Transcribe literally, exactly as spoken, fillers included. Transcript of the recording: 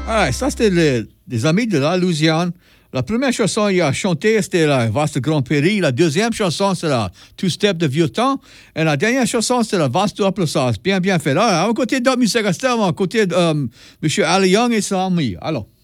Ah, ça, c'était les, les amis de la Louisiane. La première chanson qu'il a chantée, c'était la Vaste Grand Prairie. La deuxième chanson, c'est la Two Step de Vieux Temps. Et la dernière chanson, c'est la Vaste Applesauce. Bien, bien fait. Là, à côté de musique, à côté de euh, M. Ali Young et son ami. Alors.